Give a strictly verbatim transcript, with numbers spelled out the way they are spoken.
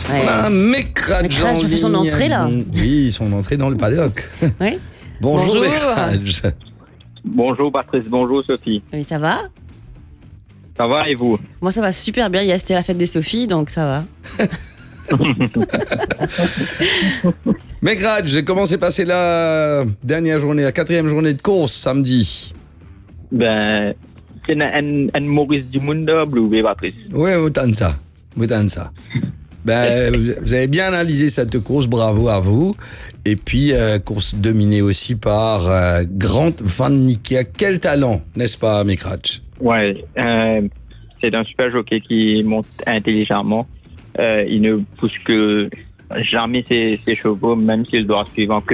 Ouais. On a un Mecradj Mecradj en fait son ligne. entrée, là. Oui, son entrée dans le paddock. Oui. Bonjour, Bonjour. Mecradj. Bonjour Patrice, bonjour Sophie. Oui, ça va? Ça va et vous? Moi, ça va super bien. Hier, c'était la fête des Sophies, donc ça va. Mecradj, comment s'est passée la dernière journée, la quatrième journée de course samedi? Ben, c'est un, un Maurice du monde bleu, Patrice. Oui, autant ça. Autant ça. Ben, vous avez bien analysé cette course, bravo à vous. Et puis, euh, course dominée aussi par euh, Grant Van Niekerk. Quel talent, n'est-ce pas, Mecradj? Ouais, euh, c'est un super jockey qui monte intelligemment. Euh, il ne pousse que jamais ses, ses chevaux, même s'il doit suivre en queue